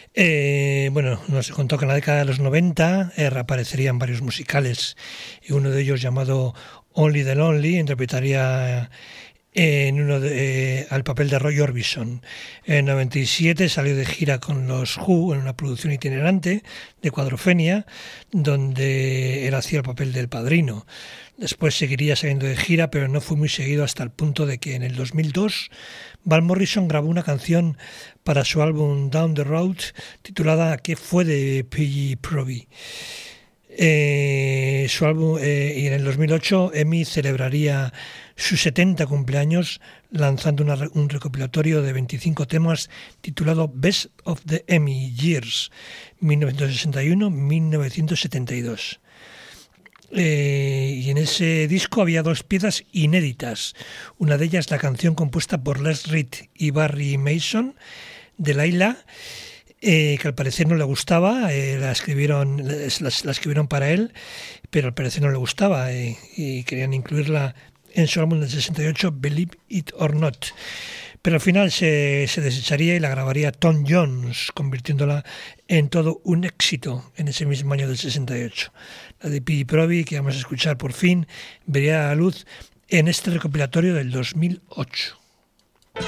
Bueno, nos contó que en la década de los 90 reaparecerían varios musicales y uno de ellos llamado Only the Lonely interpretaría al papel de Roy Orbison. En 97 salió de gira con los Who en una producción itinerante de Cuadrofenia, donde él hacía el papel del padrino. Después seguiría saliendo de gira, pero no fue muy seguido hasta el punto de que en el 2002 Van Morrison grabó una canción para su álbum Down the Road titulada ¿Qué fue de P.G. Proby? Su álbum, y en el 2008 Emmy celebraría su 70 cumpleaños lanzando un recopilatorio de 25 temas titulado Best of the Emmy Years 1961-1972. Y en ese disco había dos piezas inéditas. Una de ellas la canción compuesta por Les Reed y Barry Mason, Delilah, que al parecer no le gustaba, la escribieron para él, pero al parecer no le gustaba y querían incluirla en su álbum del 68, Believe It or Not. Pero al final se desecharía y la grabaría Tom Jones, convirtiéndola en todo un éxito en ese mismo año del 68. La de P.G. Proby, que vamos a escuchar por fin, vería la luz en este recopilatorio del 2008.